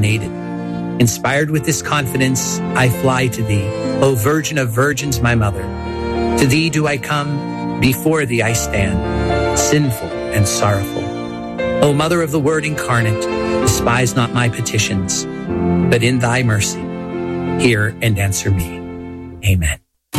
unaided. Inspired with this confidence, I fly to thee, O Virgin of Virgins, my mother. To thee do I come, before thee I stand, sinful and sorrowful. O Mother of the Word incarnate, despise not my petitions, but in thy mercy, hear and answer me. Amen.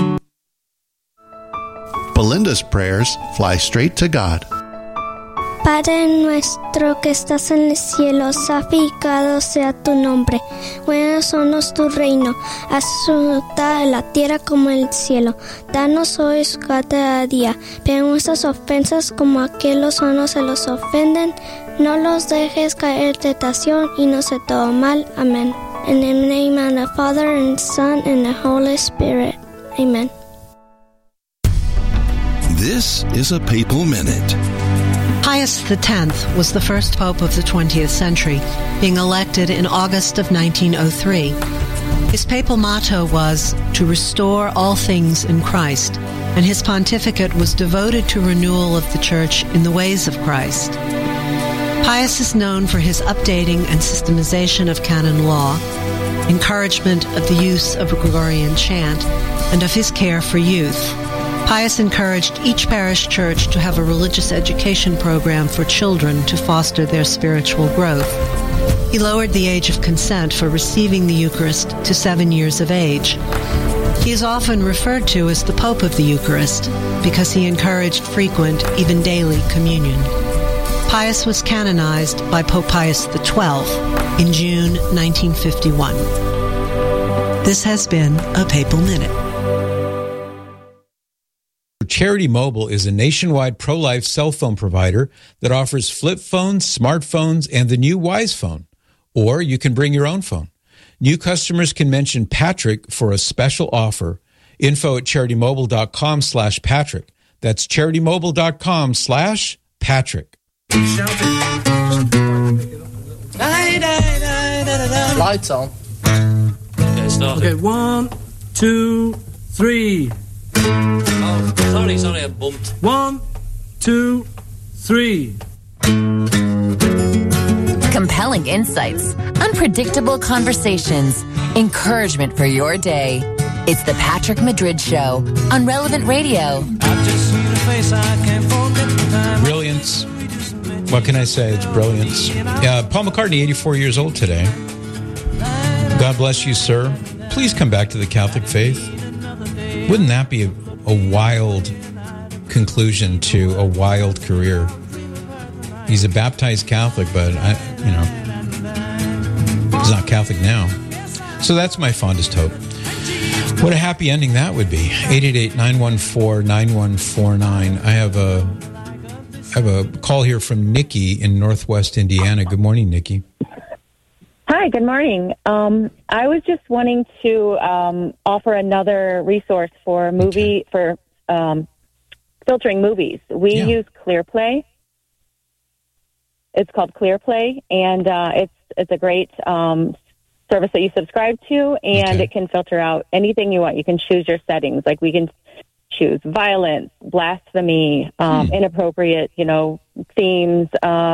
Belinda's prayers fly straight to God. Padre nuestro que estás en el cielo, santificado sea tu nombre. Venga a nosotros tu reino, hazte en la tierra como en el cielo. Danos hoy cada día, pero nuestras ofensas como aquellos nos se los ofenden. No los dejes caer en tentación y no se todo mal. Amén. In the name of the Father and the Son and the Holy Spirit. Amen. This is a Papal Minute. Pius X was the first pope of the 20th century, being elected in August of 1903. His papal motto was to restore all things in Christ, and his pontificate was devoted to renewal of the Church in the ways of Christ. Pius is known for his updating and systemization of canon law, encouragement of the use of Gregorian chant, and of his care for youth. Pius encouraged each parish church to have a religious education program for children to foster their spiritual growth. He lowered the age of consent for receiving the Eucharist to 7 years of age. He is often referred to as the Pope of the Eucharist because he encouraged frequent, even daily, communion. Pius was canonized by Pope Pius XII in June 1951. This has been a Papal Minute. Charity Mobile is a nationwide pro-life cell phone provider that offers flip phones, smartphones, and the new Wise Phone. Or you can bring your own phone. New customers can mention Patrick for a special offer. Info at CharityMobile.com/Patrick. That's CharityMobile.com/Patrick. Lights on. Okay, start. Okay, 1, 2, 3. Oh, sorry, I bumped. 1, 2, 3. Compelling insights, unpredictable conversations, encouragement for your day. It's the Patrick Madrid Show on Relevant Radio. I've just seen a face I can't forget the time. Brilliance. What can I say? It's brilliance. Paul McCartney, 84 years old today. God bless you, sir. Please come back to the Catholic faith. Wouldn't that be a wild conclusion to a wild career? He's a baptized Catholic, but he's not Catholic now. So that's my fondest hope. What a happy ending that would be. 888-914-9149. I have a call here from Nikki in Northwest Indiana. Good morning, Nikki. Hi, good morning. I was just wanting to offer another resource for filtering movies. We use ClearPlay. It's called ClearPlay, and it's a great service that you subscribe to, and it can filter out anything you want. You can choose your settings. Like we can choose violence, blasphemy, inappropriate, themes,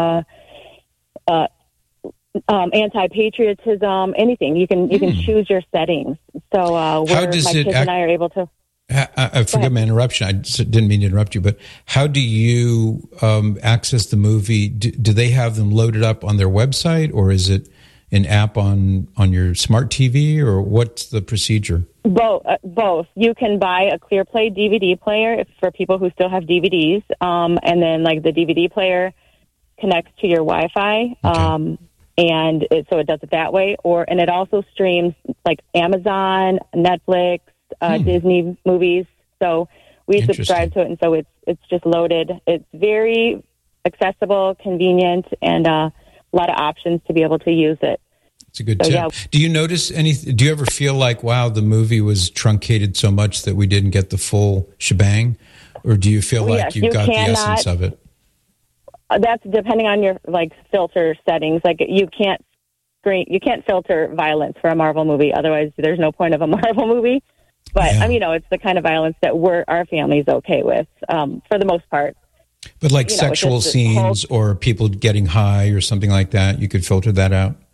anti-patriotism, anything. You can choose your settings. So my kids and I are able to. Forgive my interruption. I didn't mean to interrupt you, but how do you access the movie? Do they have them loaded up on their website, or is it an app on your smart TV, or what's the procedure? Both. You can buy a ClearPlay DVD player for people who still have DVDs, and then like the DVD player connects to your Wi-Fi, and so it does it that way. And it also streams like Amazon, Netflix, Disney movies. So we subscribe to it, and so it's just loaded. It's very accessible, convenient, and a lot of options to be able to use it. It's a good tip. Yeah. Do you notice anything? Do you ever feel like, wow, the movie was truncated so much that we didn't get the full shebang? Or do you feel like you got the essence of it? That's depending on your filter settings. Like you can't filter violence for a Marvel movie. Otherwise, there's no point of a Marvel movie. But it's the kind of violence that our family's okay with for the most part. But sexual scenes or people getting high or something like that, you could filter that out?